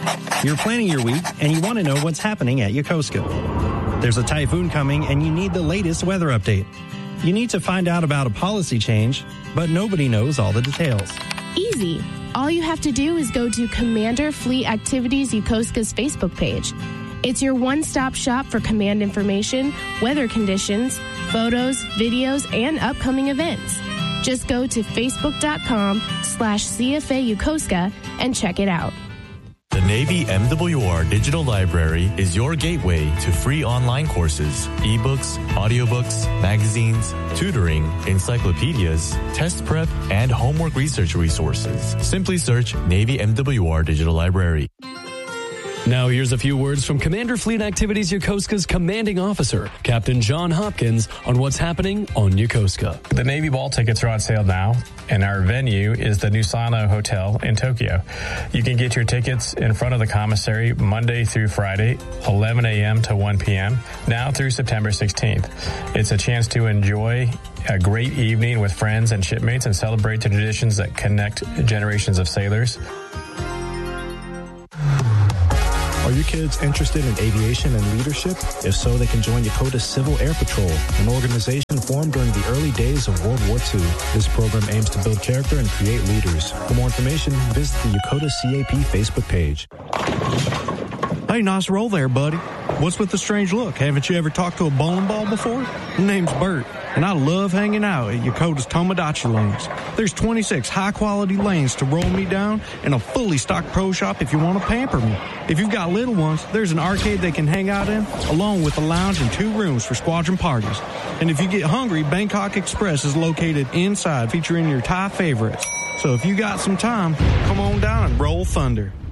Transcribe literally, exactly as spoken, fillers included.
You're planning your week and you want to know what's happening at Yokosuka. There's a typhoon coming and you need the latest weather update. You need to find out about a policy change, but nobody knows all the details. Easy. All you have to do is go to Commander Fleet Activities Yokosuka's Facebook page. It's your one-stop shop for command information, weather conditions, photos, videos, and upcoming events. Just go to facebook.com slash CFA Yokosuka and check it out. The Navy M W R Digital Library is your gateway to free online courses, ebooks, audiobooks, magazines, tutoring, encyclopedias, test prep, and homework research resources. Simply search Navy M W R Digital Library. Now here's a few words from Commander Fleet Activities Yokosuka's commanding officer, Captain John Hopkins, on what's happening on Yokosuka. The Navy ball tickets are on sale now, and our venue is the Nusano Hotel in Tokyo. You can get your tickets in front of the commissary Monday through Friday, eleven a.m. to one p.m., now through September sixteenth. It's a chance to enjoy a great evening with friends and shipmates and celebrate the traditions that connect generations of sailors. Are your kids interested in aviation and leadership? If so, they can join Yokota Civil Air Patrol, an organization formed during the early days of World War Two. This program aims to build character and create leaders. For more information, visit the Yokota C A P Facebook page. Hey, nice roll there, buddy. What's with the strange look? Haven't you ever talked to a bowling ball before? My name's Bert, and I love hanging out at Yokota's Tomodachi lanes. There's twenty-six high-quality lanes to roll me down and a fully stocked pro shop if you want to pamper me. If you've got little ones, there's an arcade they can hang out in, along with a lounge and two rooms for squadron parties. And if you get hungry, Bangkok Express is located inside, featuring your Thai favorites. So if you got some time, come on down and roll thunder.